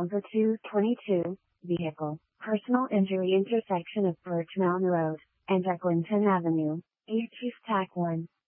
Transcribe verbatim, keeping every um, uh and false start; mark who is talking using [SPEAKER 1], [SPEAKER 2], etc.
[SPEAKER 1] Number two twenty-two, vehicle, personal injury intersection of Birch Mountain Road and Eglinton Avenue, East Chief T A C one.